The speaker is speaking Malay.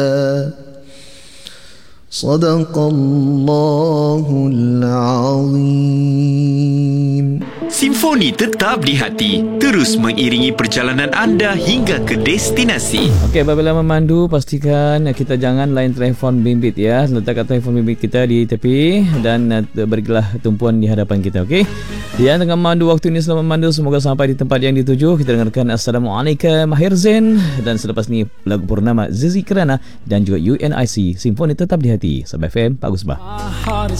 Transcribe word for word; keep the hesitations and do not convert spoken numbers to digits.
Sadaqallahul Azim. Simfoni tetap di hati, terus mengiringi perjalanan anda hingga ke destinasi. Okey, apabila memandu, pastikan kita jangan lain telefon bimbit ya. Letakkan telefon bimbit kita di tepi dan uh, berilah tumpuan di hadapan kita, okey? Yang tengah memandu waktu ini, selamat memandu, semoga sampai di tempat yang dituju. Kita dengarkan Assalamualaikum Mahir Zain, dan selepas ni lagu purnama Zizi Kirana dan juga U N I C, Simfoni tetap di hati. Sabah F M, Pak Gusbah.